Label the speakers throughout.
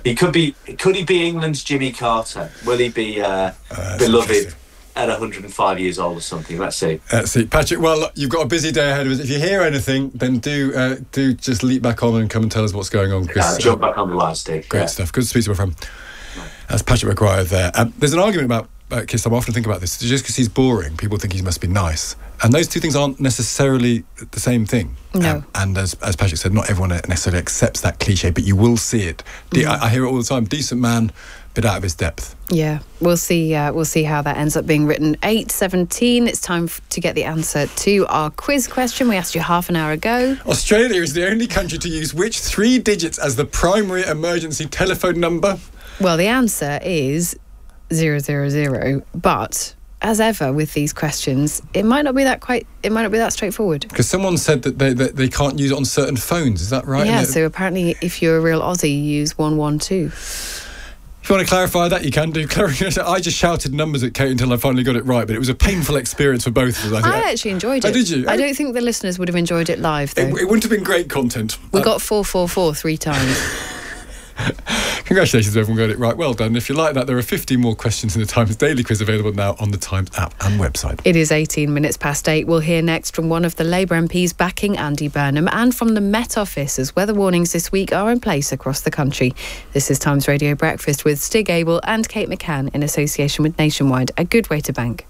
Speaker 1: Could he be England's Jimmy Carter? Will he be beloved at 105 years old or something? Let's see.
Speaker 2: Patrick, well, look, you've got a busy day ahead of us. If you hear anything, then do just leap back on and come and tell us what's going on, Chris.
Speaker 1: Jump back on the line, Steve.
Speaker 2: Great stuff. Good to speak to my friend. That's Patrick Maguire there. There's an argument about Keir Starmer. I often think about this. Just because he's boring, people think he must be nice. And those two things aren't necessarily the same thing.
Speaker 3: No.
Speaker 2: And as Patrick said, not everyone necessarily accepts that cliche, but you will see it. I hear it all the time. Decent man, bit out of his depth.
Speaker 3: Yeah, we'll see how that ends up being written. 8:17, it's time to get the answer to our quiz question we asked you half an hour ago.
Speaker 2: Australia is the only country to use which 3 digits as the primary emergency telephone number?
Speaker 3: Well, the answer is 000, but as ever with these questions, it might not be that straightforward.
Speaker 2: Because someone said that they can't use it on certain phones, is that right?
Speaker 3: Yeah, so apparently if you're a real Aussie, you use 112.
Speaker 2: If you want to clarify that, you can do. I just shouted numbers at Kate until I finally got it right, but it was a painful experience for both of us.
Speaker 3: I actually enjoyed it.
Speaker 2: Oh, did you?
Speaker 3: I don't think the listeners would have enjoyed it live, though.
Speaker 2: It wouldn't have been great content.
Speaker 3: We got 444 3 times.
Speaker 2: Congratulations, everyone got it right. Well done. If you like that, there are 15 more questions in the Times Daily Quiz available now on the Times app and website.
Speaker 3: It is 18 minutes past 8. We'll hear next from one of the Labour MPs backing Andy Burnham and from the Met Office as weather warnings this week are in place across the country. This is Times Radio Breakfast with Stig Abel and Kate McCann in association with Nationwide, a good way to bank.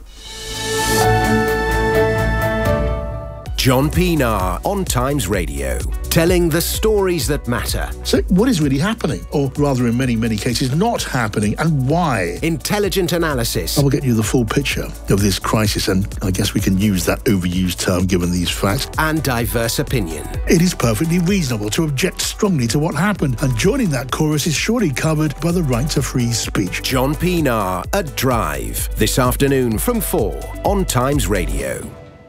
Speaker 4: John Pienaar on Times Radio, telling the stories that matter.
Speaker 5: So what is really happening? Or rather, in many, many cases, not happening, and why?
Speaker 4: Intelligent analysis.
Speaker 5: I will get you the full picture of this crisis, and I guess we can use that overused term given these facts.
Speaker 4: And diverse opinion.
Speaker 5: It is perfectly reasonable to object strongly to what happened, and joining that chorus is surely covered by the right to free speech.
Speaker 4: John Pienaar at Drive, this afternoon from 4 on Times Radio.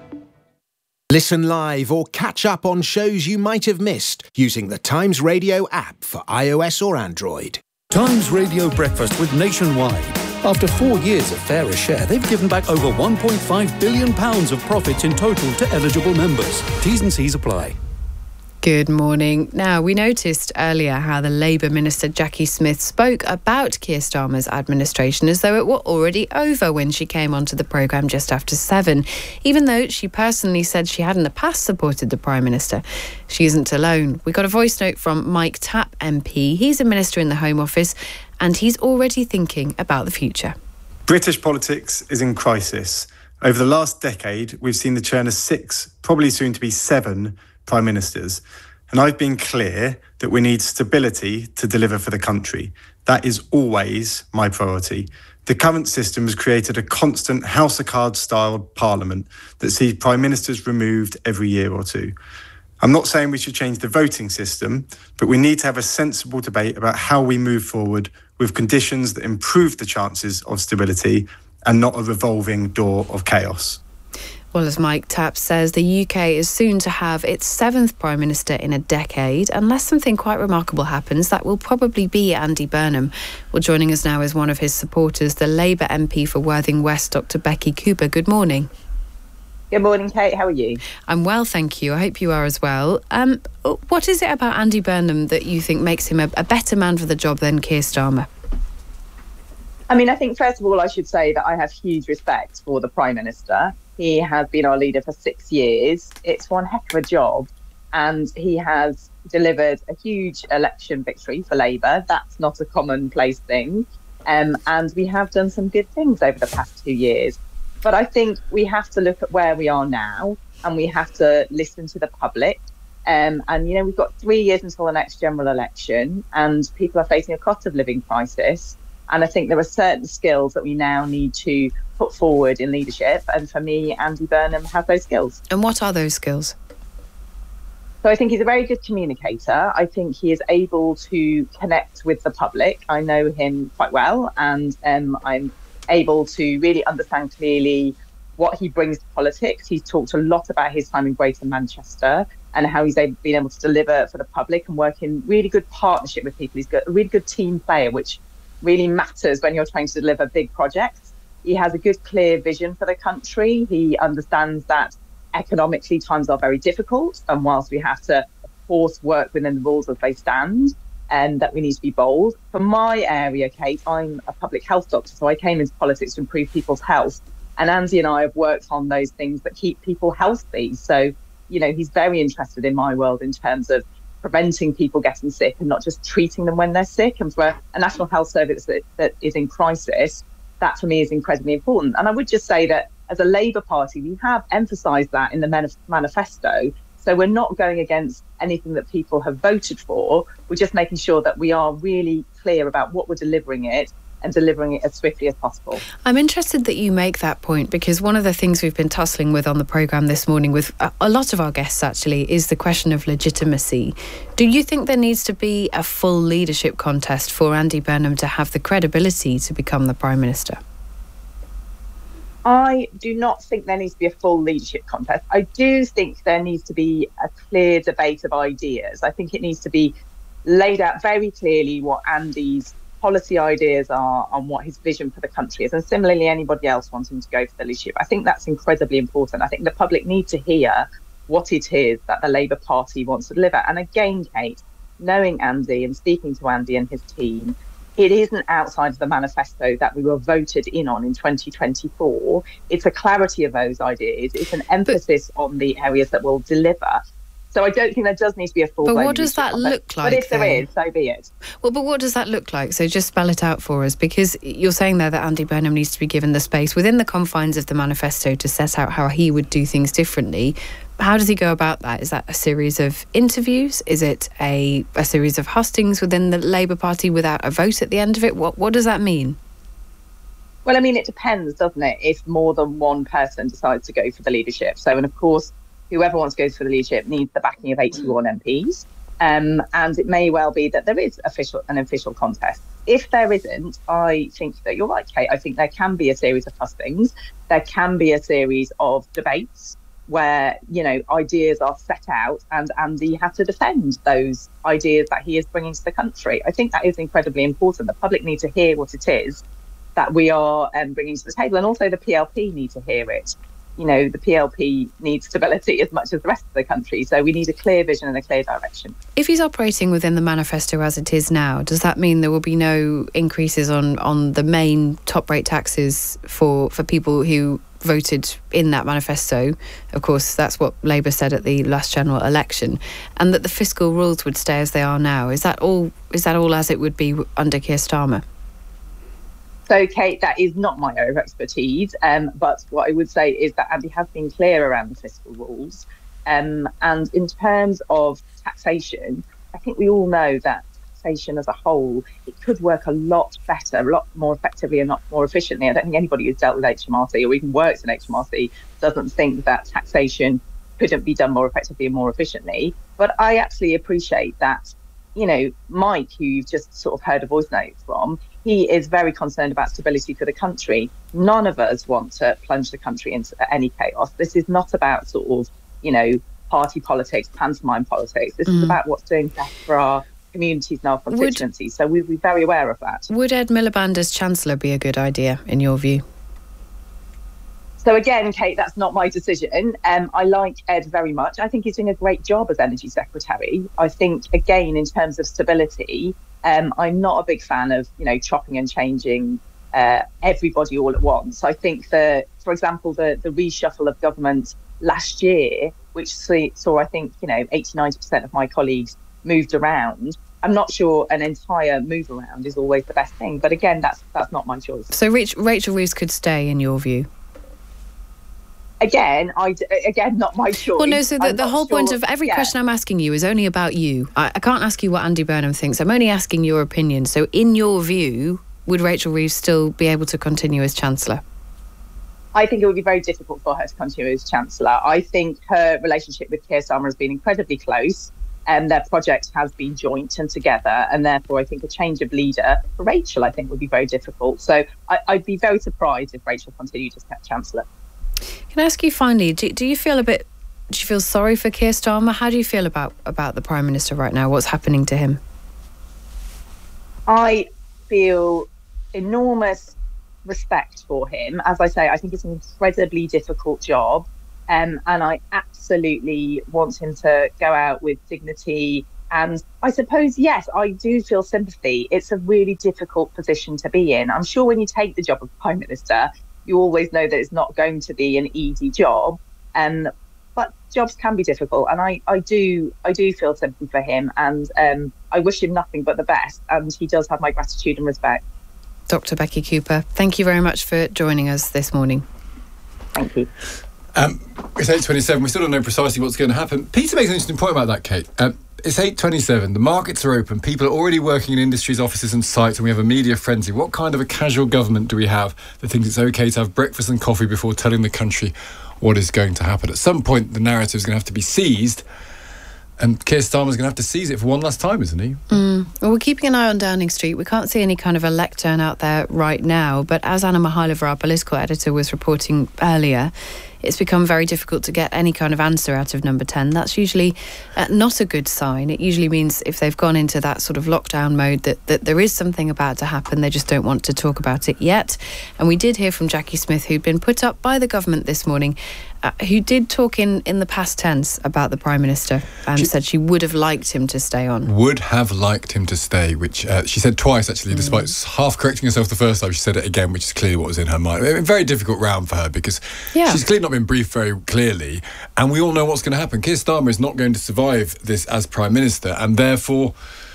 Speaker 4: Listen live or catch up on shows you might have missed using the Times Radio app for iOS or Android.
Speaker 6: Times Radio Breakfast with Nationwide. After 4 years of fairer share, they've given back over £1.5 billion of profits in total to eligible members. T's and C's apply.
Speaker 3: Good morning. Now, we noticed earlier how the Labour Minister Jackie Smith spoke about Keir Starmer's administration as though it were already over when she came onto the programme just after 7, even though she personally said she had in the past supported the Prime Minister. She isn't alone. We got a voice note from Mike Tapp MP. He's a minister in the Home Office and he's already thinking about the future.
Speaker 7: British politics is in crisis. Over the last decade, we've seen the churn of 6, probably soon to be 7, Prime Ministers. And I've been clear that we need stability to deliver for the country. That is always my priority. The current system has created a constant House of Cards-style parliament that sees Prime Ministers removed every year or two. I'm not saying we should change the voting system, but we need to have a sensible debate about how we move forward with conditions that improve the chances of stability and not a revolving door of chaos.
Speaker 3: Well, as Mike Tapp says, the UK is soon to have its 7th Prime Minister in a decade. Unless something quite remarkable happens, that will probably be Andy Burnham. Well, joining us now is one of his supporters, the Labour MP for Worthing West, Dr Becky Cooper. Good morning.
Speaker 8: Good morning, Kate. How are you?
Speaker 3: I'm well, thank you. I hope you are as well. What is it about Andy Burnham that you think makes him a better man for the job than Keir Starmer?
Speaker 8: I mean, I think, first of all, I should say that I have huge respect for the Prime Minister. He has been our leader for 6 years. It's one heck of a job. And he has delivered a huge election victory for Labour. That's not a commonplace thing. And we have done some good things over the past 2 years. But I think we have to look at where we are now and we have to listen to the public. And, you know, we've got 3 years until the next general election and people are facing a cost of living crisis. And I think there are certain skills that we now need to put forward in leadership. And for me, Andy Burnham has those skills.
Speaker 3: And what are those skills?
Speaker 8: So I think he's a very good communicator. I think he is able to connect with the public. I know him quite well, and I'm able to really understand clearly what he brings to politics. He's talked a lot about his time in Greater Manchester and how he's been able to deliver for the public and work in really good partnership with people. He's got a really good team player, which really matters when you're trying to deliver big projects. He has a good, clear vision for the country. He understands that economically times are very difficult, and whilst we have to, of course, work within the rules as they stand, that we need to be bold. For my area, Kate, I'm a public health doctor, so I came into politics to improve people's health. And Andy and I have worked on those things that keep people healthy. So, he's very interested in my world in terms of preventing people getting sick and not just treating them when they're sick. And for a National Health Service that is in crisis, that for me is incredibly important. And I would just say that as a Labour Party, we have emphasised that in the manifesto. So we're not going against anything that people have voted for. We're just making sure that we are really clear about what we're delivering it and delivering it as swiftly as possible.
Speaker 3: I'm interested that you make that point, because one of the things we've been tussling with on the programme this morning with a lot of our guests actually is the question of legitimacy. Do you think there needs to be a full leadership contest for Andy Burnham to have the credibility to become the Prime Minister?
Speaker 8: I do not think there needs to be a full leadership contest. I do think there needs to be a clear debate of ideas. I think it needs to be laid out very clearly what Andy's policy ideas are and what his vision for the country is, and similarly anybody else wanting to go for the leadership. I think that's incredibly important. I think the public need to hear what it is that the Labour Party wants to deliver. And again, Kate, knowing Andy and speaking to Andy and his team, it isn't outside of the manifesto that we were voted in on in 2024. It's a clarity of those ideas. It's an emphasis on the areas that will deliver. So I don't think there does need to be a full.
Speaker 3: But what does that look like?
Speaker 8: But if there is, so be it.
Speaker 3: Well, but what does that look like? So just spell it out for us, because you're saying there that Andy Burnham needs to be given the space within the confines of the manifesto to set out how he would do things differently. How does he go about that? Is that a series of interviews? Is it a series of hustings within the Labour Party without a vote at the end of it? What does that mean?
Speaker 8: Well, I mean, it depends, doesn't it, if more than one person decides to go for the leadership. So, and of course, whoever wants to go for the leadership needs the backing of 81 MPs. And it may well be that there is an official contest. If there isn't, I think that you're right, Kate. I think there can be a series of hustings. There can be a series of debates where, ideas are set out and Andy has to defend those ideas that he is bringing to the country. I think that is incredibly important. The public need to hear what it is that we are bringing to the table. And also the PLP need to hear it. The PLP needs stability as much as the rest of the country. So we need a clear vision and a clear direction.
Speaker 3: If he's operating within the manifesto as it is now, does that mean there will be no increases on the main top rate taxes for people who voted in that manifesto? Of course, that's what Labour said at the last general election, and that the fiscal rules would stay as they are now. Is that all as it would be under Keir Starmer?
Speaker 8: So, Kate, that is not my area of expertise, but what I would say is that Andy has been clear around the fiscal rules. And in terms of taxation, I think we all know that taxation as a whole, it could work a lot better, a lot more effectively and a lot more efficiently. I don't think anybody who's dealt with HMRC or even works in HMRC doesn't think that taxation couldn't be done more effectively and more efficiently. But I actually appreciate that, Mike, who you've just sort of heard a voice note from, he is very concerned about stability for the country. None of us want to plunge the country into any chaos. This is not about sort of, party politics, pantomime politics. This is about what's doing best for our communities and our constituencies. So we'll be very aware of that.
Speaker 3: Would Ed Miliband as Chancellor be a good idea, in your view?
Speaker 8: So again, Kate, that's not my decision. I like Ed very much. I think he's doing a great job as Energy Secretary. I think, again, in terms of stability, I'm not a big fan of, chopping and changing everybody all at once. I think, for example, the reshuffle of government last year, which saw, I think, 80-90% of my colleagues moved around. I'm not sure an entire move around is always the best thing. But again, that's not my choice.
Speaker 3: So Rachel Reeves could stay, in your view?
Speaker 8: Again, not my choice.
Speaker 3: Well, no, so the whole point of every question I'm asking you is only about you. I can't ask you what Andy Burnham thinks. I'm only asking your opinion. So in your view, would Rachel Reeves still be able to continue as Chancellor?
Speaker 8: I think it would be very difficult for her to continue as Chancellor. I think her relationship with Keir Starmer has been incredibly close, and their project has been joint and together, and therefore I think a change of leader for Rachel, I think, would be very difficult. So I'd be very surprised if Rachel continued as Chancellor.
Speaker 3: Can I ask you finally, do you feel sorry for Keir Starmer? How do you feel about the Prime Minister right now? What's happening to him?
Speaker 8: I feel enormous respect for him. As I say, I think it's an incredibly difficult job. And I absolutely want him to go out with dignity And I suppose, yes, I do feel sympathy. It's a really difficult position to be in. I'm sure when you take the job of Prime Minister, you always know that it's not going to be an easy job. But jobs can be difficult. And I do feel sympathy for him. And I wish him nothing but the best. And he does have my gratitude and respect.
Speaker 3: Dr. Becky Cooper, thank you very much for joining us this morning.
Speaker 8: Thank you.
Speaker 2: It's 8:27. We still don't know precisely what's going to happen. Peter makes an interesting point about that, Kate. It's 8:27. The markets are open. People are already working in industries, offices and sites, and we have a media frenzy. What kind of a casual government do we have that thinks it's okay to have breakfast and coffee before telling the country what is going to happen? At some point, the narrative is going to have to be seized, and Keir Starmer's going to have to seize it for one last time, isn't he?
Speaker 3: Well, we're keeping an eye on Downing Street. We can't see any kind of a lectern out there right now, but as Anna Mihailova, our political editor, was reporting earlier, it's become very difficult to get any kind of answer out of Number 10. That's usually not a good sign. It usually means if they've gone into that sort of lockdown mode that there is something about to happen. They just don't want to talk about it yet. And we did hear from Jackie Smith, who'd been put up by the government this morning, who did talk in the past tense about the Prime Minister and said she would have liked him to stay on.
Speaker 2: Would have liked him to stay, which she said twice, actually, despite half correcting herself the first time. She said it again, which is clearly what was in her mind. A very difficult round for her because she's clearly not been briefed very clearly, and we all know what's going to happen. Keir Starmer is not going to survive this as Prime Minister, and therefore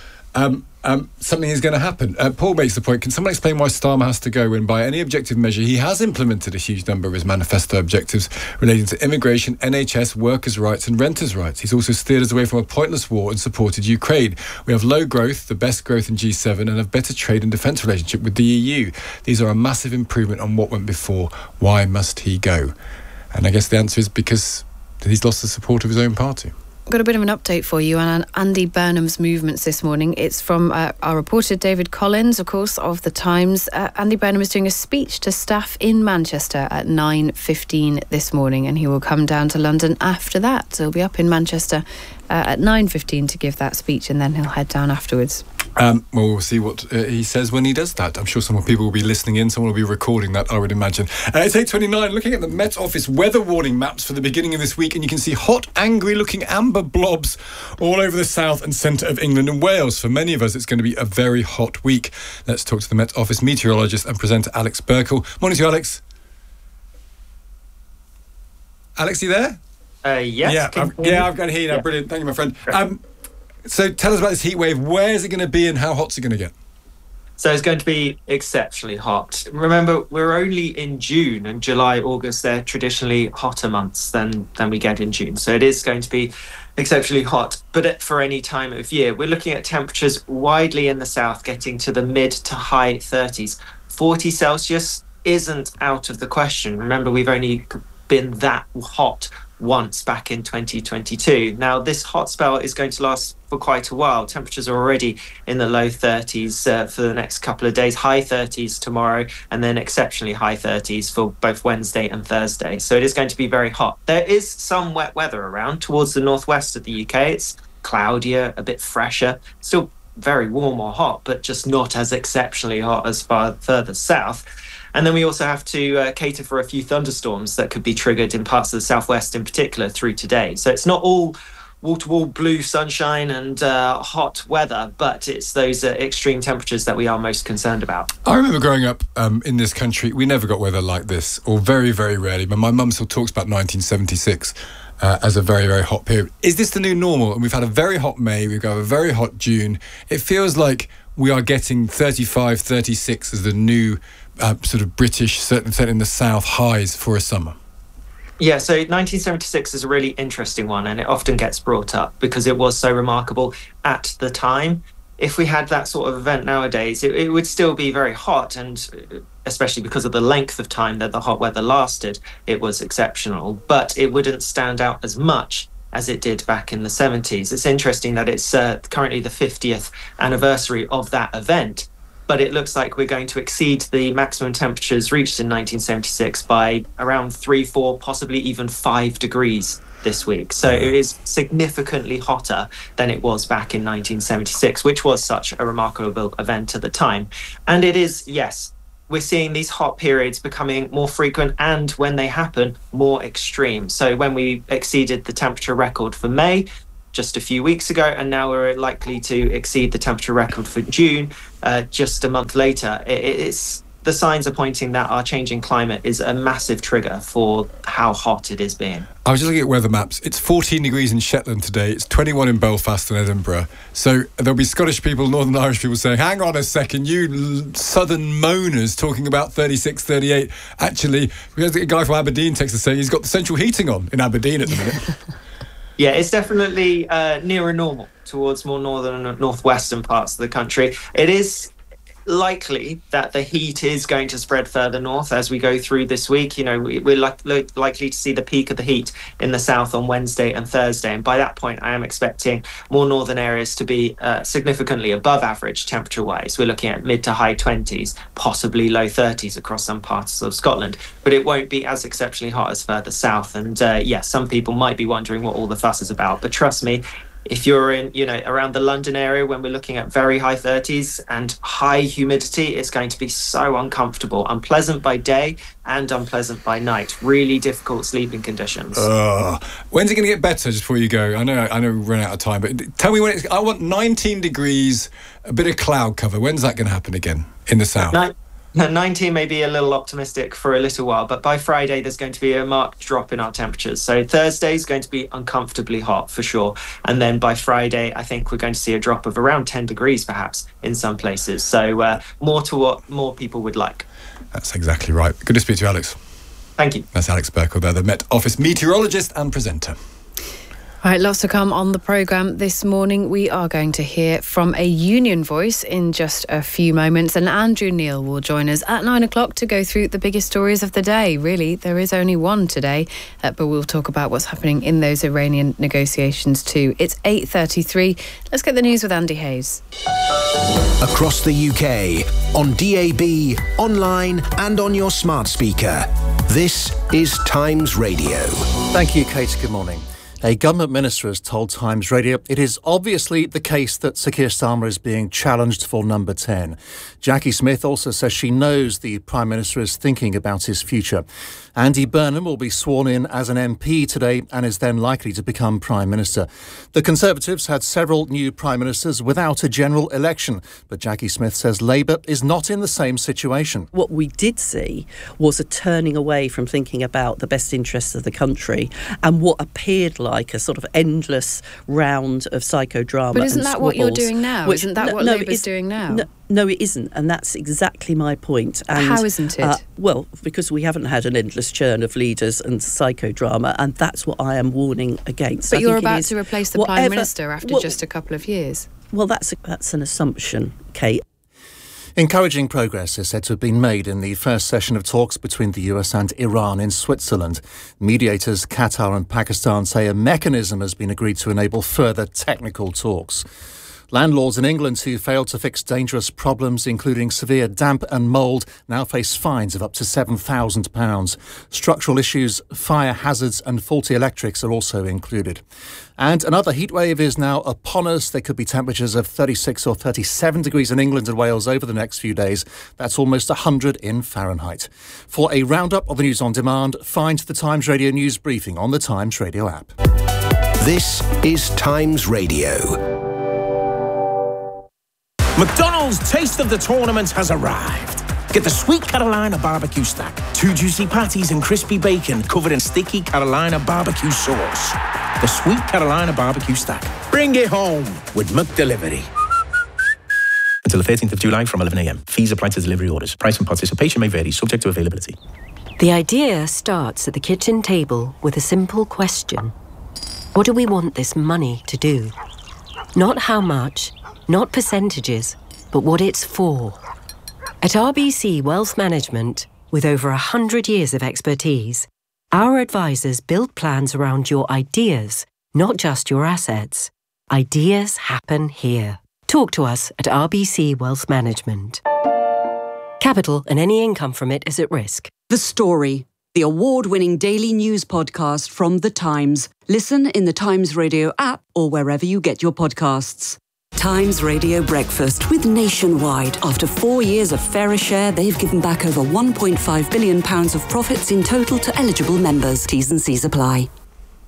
Speaker 2: something is going to happen. Paul makes the point, can someone explain why Starmer has to go when by any objective measure he has implemented a huge number of his manifesto objectives relating to immigration, NHS, workers' rights and renters' rights. He's also steered us away from a pointless war and supported Ukraine. We have low growth, the best growth in G7, and a better trade and defence relationship with the EU. These are a massive improvement on what went before. Why must he go? And I guess the answer is because he's lost the support of his own party.
Speaker 3: Got a bit of an update for you on Andy Burnham's movements this morning. It's from our reporter David Collins, of course, of The Times. Andy Burnham is doing a speech to staff in Manchester at 9:15 this morning, and he will come down to London after that. So he'll be up in Manchester at 9:15 to give that speech, and then he'll head down afterwards.
Speaker 2: Well, we'll see what he says when he does that. I'm sure some people will be listening in, someone will be recording that, I would imagine. It's 8:29, looking at the Met Office weather warning maps for the beginning of this week, and you can see hot, angry-looking amber blobs all over the south and centre of England and Wales. For many of us, it's going to be a very hot week. Let's talk to the Met Office meteorologist and presenter Alex Burkle. Morning to you, Alex. Alex, you there?
Speaker 9: Yes.
Speaker 2: I've got heat now. Brilliant. Thank you, my friend. So tell us about this heat wave. Where is it going to be and how hot is it going to get?
Speaker 9: So it's going to be exceptionally hot. Remember, we're only in June, and July, August, they're traditionally hotter months than we get in June. So it is going to be exceptionally hot, but for any time of year. We're looking at temperatures widely in the south getting to the mid to high 30s. 40 Celsius isn't out of the question. Remember, we've only been that hot once back in 2022. Now, this hot spell is going to last for quite a while. Temperatures are already in the low 30s for the next couple of days, high 30s tomorrow, and then exceptionally high 30s for both Wednesday and Thursday. So it is going to be very hot. There is some wet weather around towards the northwest of the UK. It's cloudier, a bit fresher, still very warm or hot, but just not as exceptionally hot as further south. And then we also have to cater for a few thunderstorms that could be triggered in parts of the southwest in particular through today. So it's not all wall-to-wall blue sunshine and hot weather, but it's those extreme temperatures that we are most concerned about.
Speaker 2: I remember growing up in this country, we never got weather like this, or very, very rarely. But my mum still talks about 1976 as a very, very hot period. Is this the new normal? And we've had a very hot May, we've got a very hot June. It feels like we are getting 35, 36 as the new sort of British, certainly in the south, highs for a summer.
Speaker 9: Yeah, so 1976 is a really interesting one, and it often gets brought up because it was so remarkable at the time. If we had that sort of event nowadays, it would still be very hot, and especially because of the length of time that the hot weather lasted, it was exceptional, but it wouldn't stand out as much as it did back in the 70s. It's interesting that it's currently the 50th anniversary of that event, but it looks like we're going to exceed the maximum temperatures reached in 1976 by around 3, 4, possibly even 5 degrees this week. So it is significantly hotter than it was back in 1976, which was such a remarkable event at the time. And it is, yes, we're seeing these hot periods becoming more frequent, and when they happen, more extreme. So when we exceeded the temperature record for May, just a few weeks ago, and now we're likely to exceed the temperature record for June just a month later. The signs are pointing that our changing climate is a massive trigger for how hot it is being.
Speaker 2: I was just looking at weather maps. It's 14 degrees in Shetland today. It's 21 in Belfast and Edinburgh. So there'll be Scottish people, Northern Irish people saying, hang on a second, you southern moaners talking about 36, 38. Actually, we have a guy from Aberdeen texts us saying he's got the central heating on in Aberdeen at the minute.
Speaker 9: Yeah, it's definitely nearer normal towards more northern and northwestern parts of the country. It is likely that the heat is going to spread further north as we go through this week. You know, we're likely to see the peak of the heat in the south on Wednesday and Thursday, and by that point I am expecting more northern areas to be significantly above average temperature wise. We're looking at mid to high 20s, possibly low 30s across some parts of Scotland, but it won't be as exceptionally hot as further south. And some people might be wondering what all the fuss is about, but trust me, if you're in, around the London area, when we're looking at very high 30s and high humidity, it's going to be so uncomfortable, unpleasant by day and unpleasant by night. Really difficult sleeping conditions.
Speaker 2: When's it going to get better? Just before you go, I know we're running out of time, but tell me when I want 19 degrees, a bit of cloud cover. When's that going to happen again in the south?
Speaker 9: 19 may be a little optimistic for a little while, but by Friday there's going to be a marked drop in our temperatures. So Thursday is going to be uncomfortably hot for sure, and then by Friday I think we're going to see a drop of around 10 degrees perhaps in some places. So more to what more people would like.
Speaker 2: That's exactly right. Good to speak to you, Alex.
Speaker 9: Thank you.
Speaker 2: That's Alex Birkle there, the Met Office meteorologist and presenter.
Speaker 3: All right, lots to come on the programme this morning. We are going to hear from a union voice in just a few moments, and Andrew Neil will join us at 9 o'clock to go through the biggest stories of the day. Really, there is only one today, but we'll talk about what's happening in those Iranian negotiations too. It's 8:33. Let's get the news with Andy Hayes.
Speaker 4: Across the UK, on DAB, online and on your smart speaker. This is Times Radio.
Speaker 6: Thank you, Kate. Good morning. A government minister has told Times Radio it is obviously the case that Sir Keir Starmer is being challenged for number 10. Jackie Smith also says she knows the Prime Minister is thinking about his future. Andy Burnham will be sworn in as an MP today and is then likely to become Prime Minister. The Conservatives had several new Prime Ministers without a general election, but Jackie Smith says Labour is not in the same situation.
Speaker 10: What we did see was a turning away from thinking about the best interests of the country and what appeared like a sort of endless round of psychodrama.
Speaker 3: But isn't that
Speaker 10: squabbles,
Speaker 3: what you're doing now? Isn't that what Labour's doing now?
Speaker 10: No, it isn't, and that's exactly my point. And,
Speaker 3: how isn't it?
Speaker 10: Well, because we haven't had an endless churn of leaders and psychodrama, and that's what I am warning against.
Speaker 3: But you're about to replace the Prime Minister after just a couple of years.
Speaker 10: Well, that's an assumption, Kate.
Speaker 6: Encouraging progress is said to have been made in the first session of talks between the US and Iran in Switzerland. Mediators Qatar and Pakistan say a mechanism has been agreed to enable further technical talks. Landlords in England who failed to fix dangerous problems, including severe damp and mould, now face fines of up to £7,000. Structural issues, fire hazards and faulty electrics are also included. And another heatwave is now upon us. There could be temperatures of 36 or 37 degrees in England and Wales over the next few days. That's almost 100 in Fahrenheit. For a roundup of the news on demand, find the Times Radio News Briefing on the Times Radio app.
Speaker 4: This is Times Radio.
Speaker 11: McDonald's Taste of the Tournament has arrived. Get the Sweet Carolina Barbecue Stack. 2 juicy patties and crispy bacon covered in sticky Carolina barbecue sauce. The Sweet Carolina Barbecue Stack. Bring it home with McDelivery.
Speaker 12: Until the 13th of July from 11 a.m. Fees apply to delivery orders. Price and participation may vary, subject to availability.
Speaker 13: The idea starts at the kitchen table with a simple question. What do we want this money to do? Not how much, not percentages, but what it's for. At RBC Wealth Management, with over 100 years of expertise, our advisors build plans around your ideas, not just your assets. Ideas happen here. Talk to us at RBC Wealth Management. Capital and any income from it is at risk.
Speaker 14: The Story, the award-winning daily news podcast from The Times. Listen in the Times Radio app or wherever you get your podcasts. Times Radio Breakfast with Nationwide. After 4 years of Fairer Share, they've given back over £1.5 billion of profits in total to eligible members. T's and C's apply.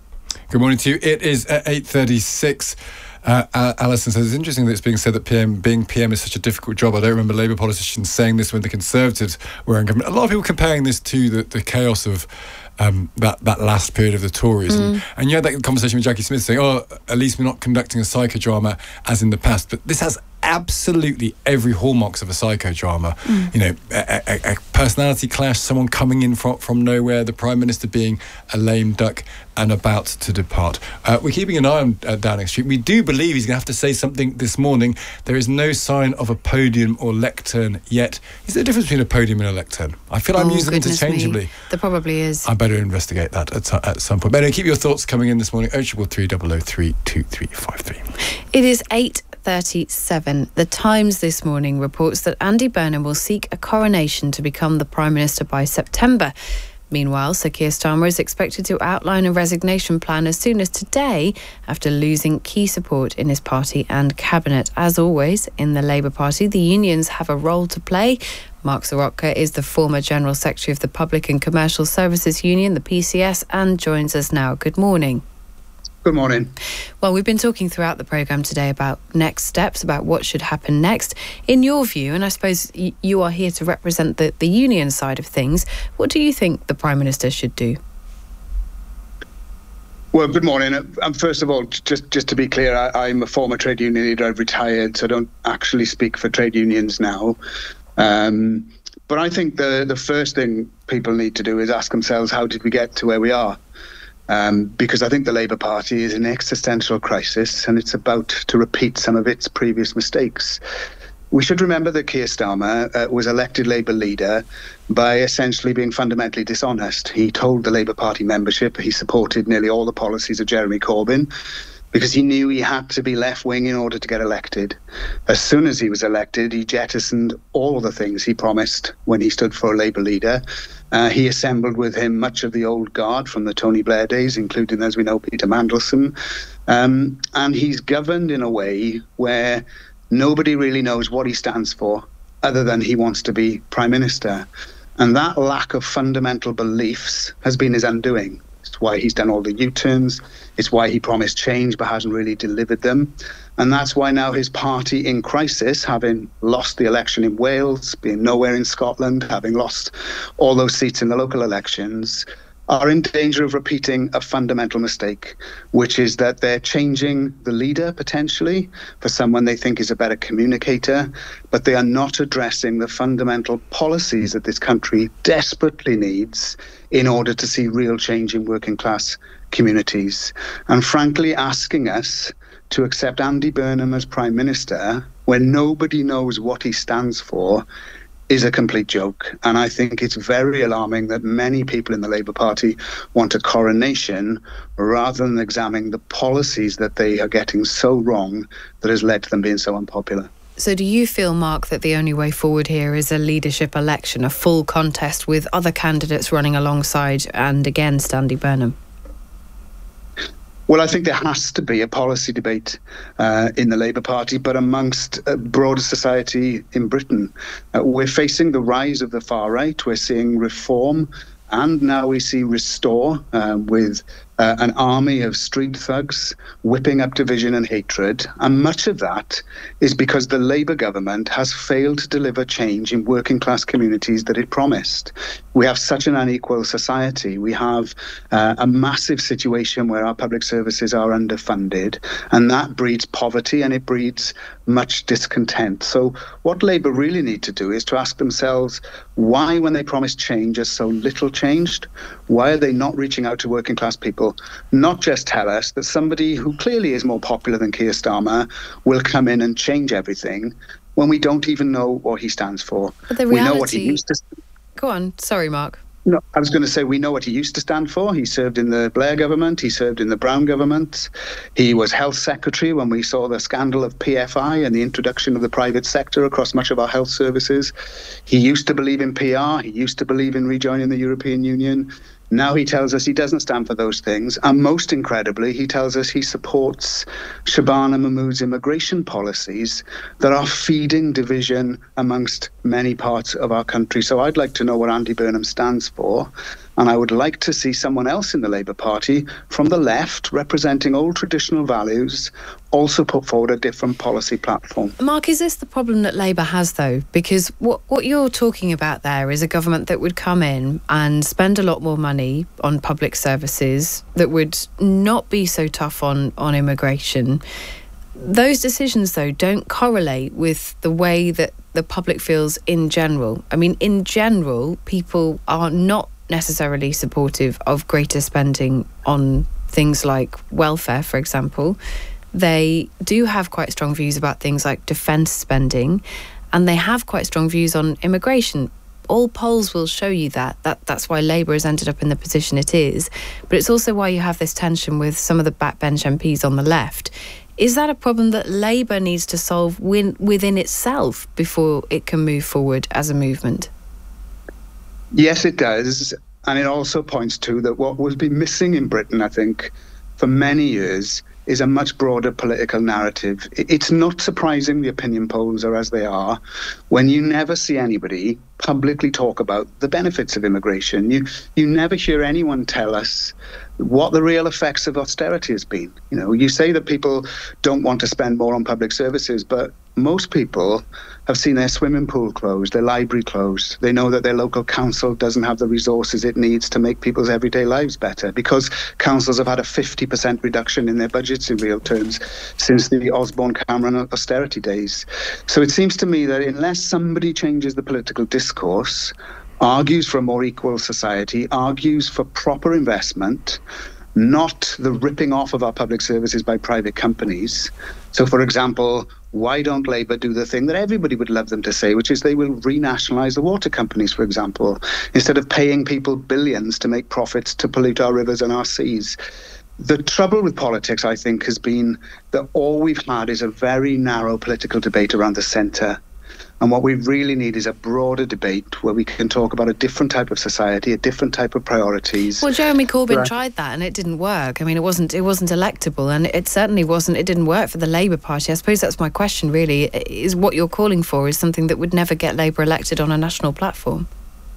Speaker 2: Good morning to you. It is at 8:36. Alison says it's interesting that it's being said that being PM is such a difficult job. I don't remember Labour politicians saying this when the Conservatives were in government. A lot of people comparing this to the chaos of that last period of the Tories. And you had that conversation with Jackie Smith saying, at least we're not conducting a psychodrama as in the past. But this has absolutely every hallmarks of a psychodrama. You know, a personality clash, someone coming in from nowhere, the Prime Minister being a lame duck and about to depart. We're keeping an eye on Downing Street. We do believe he's going to have to say something this morning. There is no sign of a podium or lectern yet. Is there a difference between a podium and a lectern? I feel I'm using them interchangeably.
Speaker 3: Me. There probably is.
Speaker 2: I better investigate that at some point. But anyway, keep your thoughts coming in this morning. 0333 003 2353.
Speaker 3: It is 8:37. The Times this morning reports that Andy Burnham will seek a coronation to become the Prime Minister by September. Meanwhile, Sir Keir Starmer is expected to outline a resignation plan as soon as today after losing key support in his party and cabinet. As always, in the Labour Party, the unions have a role to play. Mark Soroka is the former General Secretary of the Public and Commercial Services Union, the PCS, and joins us now. Good morning.
Speaker 15: Good morning.
Speaker 3: Well, we've been talking throughout the programme today about next steps, about what should happen next. In your view, and I suppose you are here to represent the union side of things, what do you think the Prime Minister should do?
Speaker 15: Well, good morning. First of all, just to be clear, I'm a former trade union leader. I've retired, so I don't actually speak for trade unions now. But I think the first thing people need to do is ask themselves, how did we get to where we are? Because I think the Labour Party is in an existential crisis and it's about to repeat some of its previous mistakes. We should remember that Keir Starmer was elected Labour leader by essentially being fundamentally dishonest. He told the Labour Party membership he supported nearly all the policies of Jeremy Corbyn because he knew he had to be left-wing in order to get elected. As soon as he was elected, he jettisoned all the things he promised when he stood for a Labour leader. He assembled with him much of the old guard from the Tony Blair days, including, as we know, Peter Mandelson. And he's governed in a way where nobody really knows what he stands for other than he wants to be Prime Minister. And that lack of fundamental beliefs has been his undoing. It's why he's done all the U-turns. It's why he promised change but hasn't really delivered them. And that's why now his party in crisis, having lost the election in Wales, being nowhere in Scotland, having lost all those seats in the local elections, are in danger of repeating a fundamental mistake, which is that they're changing the leader potentially for someone they think is a better communicator, but they are not addressing the fundamental policies that this country desperately needs in order to see real change in working class communities. And frankly, asking us to accept Andy Burnham as Prime Minister when nobody knows what he stands for is a complete joke. And I think it's very alarming that many people in the Labour Party want a coronation rather than examining the policies that they are getting so wrong that has led to them being so unpopular.
Speaker 3: So do you feel, Mark, that the only way forward here is a leadership election, a full contest with other candidates running alongside and against Andy Burnham?
Speaker 15: Well, I think there has to be a policy debate in the Labour Party, but amongst broader society in Britain. We're facing the rise of the far right. We're seeing reform, and now we see restore with an army of street thugs whipping up division and hatred. And much of that is because the Labour government has failed to deliver change in working class communities that it promised. We have such an unequal society. We have a massive situation where our public services are underfunded, and that breeds poverty and it breeds much discontent. So what Labour really need to do is to ask themselves why, when they promised change, has so little changed? Why are they not reaching out to working class people? Not just tell us that somebody who clearly is more popular than Keir Starmer will come in and change everything when we don't even know what he stands for.
Speaker 3: But the reality...
Speaker 15: We know what he used to...
Speaker 3: Go on. Sorry, Mark.
Speaker 15: No, I was going to say we know what he used to stand for. He served in the Blair government. He served in the Brown government. He was health secretary when we saw the scandal of PFI and the introduction of the private sector across much of our health services. He used to believe in PR. He used to believe in rejoining the European Union. Now he tells us he doesn't stand for those things. And most incredibly, he tells us he supports Shabana Mahmood's immigration policies that are feeding division amongst many parts of our country. So I'd like to know what Andy Burnham stands for. And I would like to see someone else in the Labour Party from the left, representing old traditional values, also put forward a different policy platform.
Speaker 3: Mark, is this the problem that Labour has, though? Because what you're talking about there is a government that would come in and spend a lot more money on public services, that would not be so tough on immigration. Those decisions, though, don't correlate with the way that the public feels in general. I mean, in general, people are not necessarily supportive of greater spending on things like welfare, for example. They do have quite strong views about things like defence spending, and they have quite strong views on immigration. All polls will show you that's why Labour has ended up in the position it is. But it's also why you have this tension with some of the backbench MPs on the left. Is that a problem that Labour needs to solve within itself before it can move forward as a movement?
Speaker 15: Yes, it does. And it also points to that what was been missing in Britain, I think, for many years is a much broader political narrative. It's not surprising the opinion polls are as they are when you never see anybody publicly talk about the benefits of immigration. You never hear anyone tell us what the real effects of austerity has been. You know, you say that people don't want to spend more on public services, but most people have seen their swimming pool closed, their library closed. They know that their local council doesn't have the resources it needs to make people's everyday lives better, because councils have had a 50% reduction in their budgets in real terms since the Osborne-Cameron austerity days. So it seems to me that unless somebody changes the political discourse, argues for a more equal society, argues for proper investment, not the ripping off of our public services by private companies. So, for example, why don't Labour do the thing that everybody would love them to say, which is they will renationalise the water companies, for example, instead of paying people billions to make profits to pollute our rivers and our seas. The trouble with politics, I think, has been that all we've had is a very narrow political debate around the centre. And what we really need is a broader debate where we can talk about a different type of society, a different type of priorities.
Speaker 3: Well, Jeremy Corbyn tried that and it didn't work. I mean, it wasn't electable, and it certainly wasn't. It didn't work for the Labour Party. I suppose that's my question, really. Is what you're calling for is something that would never get Labour elected on a national platform?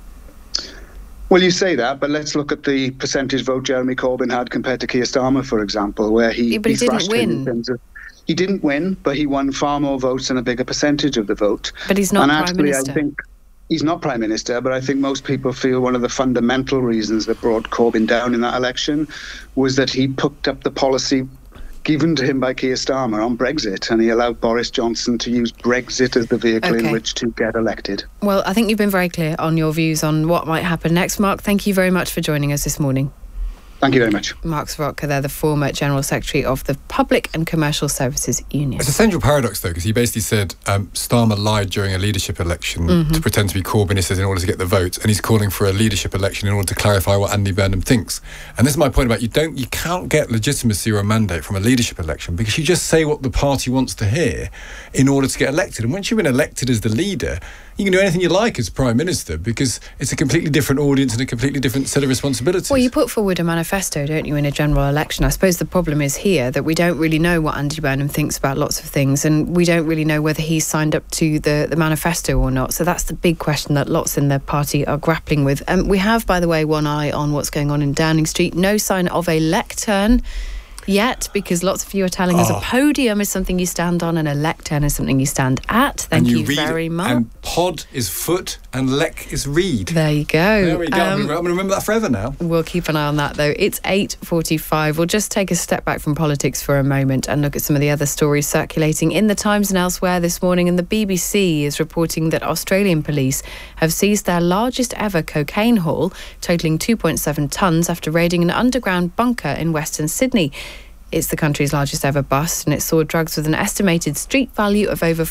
Speaker 15: Well, you say that, but let's look at the percentage vote Jeremy Corbyn had compared to Keir Starmer, for example, where he
Speaker 3: didn't win.
Speaker 15: He didn't win, but he won far more votes and a bigger percentage of the vote.
Speaker 3: But he's not Prime Minister.
Speaker 15: I think he's not Prime Minister, but I think most people feel one of the fundamental reasons that brought Corbyn down in that election was that he picked up the policy given to him by Keir Starmer on Brexit, and he allowed Boris Johnson to use Brexit as the vehicle in which to get elected.
Speaker 3: Well, I think you've been very clear on your views on what might happen next. Mark, thank you very much for joining us this morning.
Speaker 15: Thank you very much.
Speaker 3: Mark Soroka there, the former General Secretary of the Public and Commercial Services Union.
Speaker 2: It's a central paradox, though, because he basically said Starmer lied during a leadership election to pretend to be Corbynist in order to get the votes, and he's calling for a leadership election in order to clarify what Andy Burnham thinks. And this is my point about you can't get legitimacy or a mandate from a leadership election because you just say what the party wants to hear in order to get elected. And once you've been elected as the leader, you can do anything you like as Prime Minister because it's a completely different audience and a completely different set of responsibilities.
Speaker 3: Well, you put forward a manifesto, don't you, in a general election? I suppose the problem is here that we don't really know what Andy Burnham thinks about lots of things, and we don't really know whether he's signed up to the manifesto or not. So that's the big question that lots in the party are grappling with. We have, by the way, one eye on what's going on in Downing Street. No sign of a lectern yet, because lots of you are telling us a podium is something you stand on and a lectern is something you stand at. Thank you very much.
Speaker 2: And pod is foot and lec is read.
Speaker 3: There you go.
Speaker 2: There we go. I'm going to remember that forever now.
Speaker 3: We'll keep an eye on that, though. It's 8:45. We'll just take a step back from politics for a moment and look at some of the other stories circulating in the Times and elsewhere this morning. And the BBC is reporting that Australian police have seized their largest ever cocaine haul, totalling 2.7 tonnes, after raiding an underground bunker in Western Sydney. It's the country's largest ever bust, and it saw drugs with an estimated street value of over